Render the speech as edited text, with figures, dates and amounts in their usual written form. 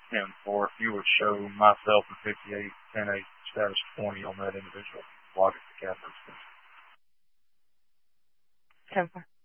10-4. If you would show myself a 58, 10-8, status 20 on that individual, log it to Catherine's. 10-4.